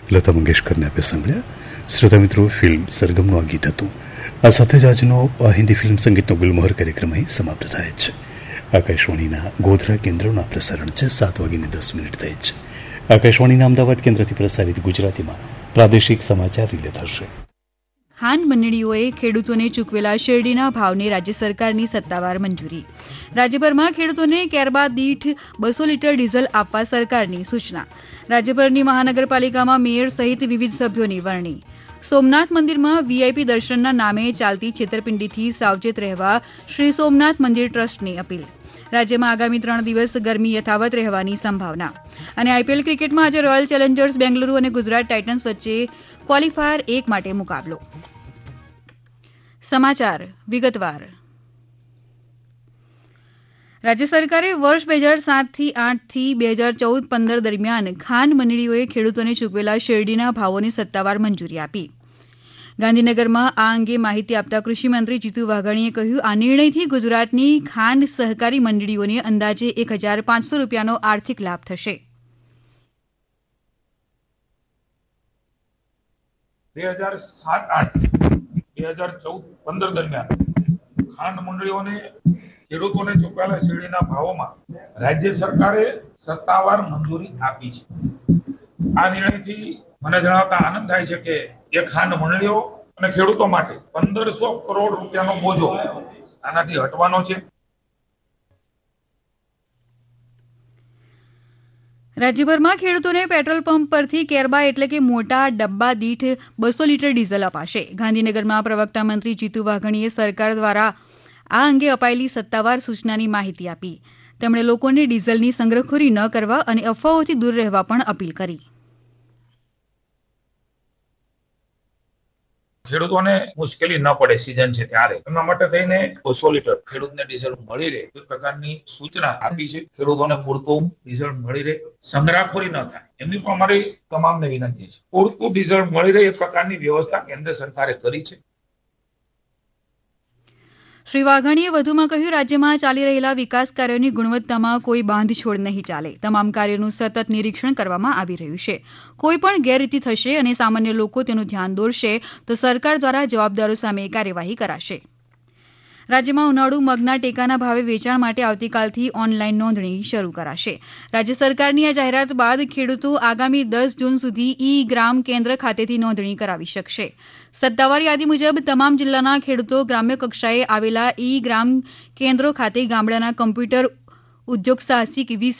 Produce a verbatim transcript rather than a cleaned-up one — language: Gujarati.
લતા મંગેશકરને આપે સાંભળ્યા. શ્રોતા મિત્રો, ફિલ્મ સરગમનું આ ગીત હતું. આ સાથે જ આજનો હિન્દી ફિલ્મ સંગીતનો ગુલમોહર કાર્યક્રમ અહીં સમાપ્ત થાય છે. આકાશવાણીના ગોધરા કેન્દ્રનું આ પ્રસારણ છે. સાત વાગીને દસ મિનિટ થઈ છે. આકાશવાણીના અમદાવાદ કેન્દ્રથી પ્રસારિત ગુજરાતીમાં પ્રાદેશિક સમાચાર રિલે થશે. ખાંડ મંડળીઓએ ખેડૂતોને ચૂકવેલા શેરડીના ભાવને રાજ્ય સરકારની સત્તાવાર મંજૂરી. રાજ્યભરમાં ખેડૂતોને કેરબા દીઠ બસો લીટર ડીઝલ આપવા સરકારની સૂચના. રાજ્યભરની મહાનગરપાલિકામાં મેયર સહિત વિવિધ સભ્યોની વરણી. સોમનાથ મંદિરમાં વીઆઈપી દર્શનના નામે ચાલતી છેતરપિંડીથી સાવચેત રહેવા શ્રી સોમનાથ મંદિર ટ્રસ્ટની અપીલ. રાજ્યમાં આગામી ત્રણ દિવસ ગરમી યથાવત રહેવાની સંભાવના. અને આઈપીએલ ક્રિકેટમાં આજે રોયલ ચેલેન્જર્સ બેંગલુરુ અને ગુજરાત ટાઇટન્સ વચ્ચે ક્વોલિફાયર એક માટે મુકાબલો. સમાચાર વિગતવાર. રાજ્ય સરકારે વર્ષ બે હજાર સાતથી આઠથી બે હજાર ચૌદ પંદર દરમિયાન ખાંડ મંડળીઓએ ખેડૂતોને ચૂકવેલા શેરડીના ભાવોની સત્તાવાર મંજૂરી આપી. ગાંધીનગરમાં આ અંગે માહિતી આપતા કૃષિમંત્રી જીતુ વાઘાણીએ કહ્યું, આ નિર્ણયથી ગુજરાતની ખાંડ સહકારી મંડળીઓને અંદાજે એક હજાર પાંચસો રૂપિયાનો આર્થિક લાભ થશે. બે હજાર સાત આઠ બે હજાર ચૌદ પંદર દરમિયાન ખાંડ મંડળીઓને ખેડૂતોને ચૂકવેલા શેરડીના ભાવોમાં રાજ્ય સરકારે સત્તાવાર મંજૂરી આપી છે. આ નિર્ણયથી મને જણાવતા આનંદ થાય છે કે એ ખાંડ મંડળીઓ અને ખેડૂતો માટે પંદરસો કરોડ રૂપિયાનો બોજો આનાથી હટવાનો છે. રાજ્યભરમાં ખેડૂતોને પેટ્રોલ પંપ પરથી કેરબા એટલે કે મોટા ડબ્બા દીઠ બસો લીટર ડીઝલ અપાશે. ગાંધીનગરમાં પ્રવક્તા મંત્રી જીતુ વાઘાણીએ સરકાર દ્વારા આ અંગે અપાયેલી સત્તાવાર સૂચનાની માહિતી આપી. તેમણે લોકોને ડીઝલની સંગ્રહખોરી ન કરવા અને અફવાઓથી દૂર રહેવા પણ અપીલ કરી. ખેડૂતોને મુશ્કેલી ન પડે સિઝન છે ત્યારે એના માટે થઈને બસો લીટર ખેડૂતને ડીઝલ મળી રહે એ પ્રકારની સૂચના આપી છે. ખેડૂતોને પૂરતું ડીઝલ મળી રહે, સંગ્રહખોરી ન થાય એમની પણ અમારી તમામને વિનંતી છે. પૂરતું ડીઝલ મળી રહે એ પ્રકારની વ્યવસ્થા કેન્દ્ર સરકારે કરી છે. શ્રી વાઘાણીએ વધુમાં કહ્યું, રાજ્યમાં ચાલી રહેલા વિકાસ કાર્યોની ગુણવત્તામાં કોઈ બાંધછોડ નહીં ચાલે. તમામ કાર્યોનું સતત નિરીક્ષણ કરવામાં આવી રહ્યું છે. કોઈ પણ ગેરરીતિ થશે અને સામાન્ય લોકો તેનું ધ્યાન દોરશે તો સરકાર દ્વારા જવાબદારો સામે કાર્યવાહી કરાશે. રાજ્યમાં ઉનાળુ મગના ટેકાના ભાવે વેચાણ માટે આવતીકાલથી ઓનલાઈન નોંધણી શરૂ કરાશે. રાજ્ય સરકારની આ જાહેરાત બાદ ખેડૂતો આગામી દસ જૂન સુધી ઈ ગ્રામ કેન્દ્ર ખાતેથી નોંધણી કરાવી શકશે. સત્તાવાર યાદી મુજબ તમામ જિલ્લાના ખેડૂતો ગ્રામ્ય કક્ષાએ આવેલા ઈ ગ્રામ કેન્દ્રો ખાતે ગામડાના કમ્પ્યુટર ઉદ્યોગ સાહસિક વીસ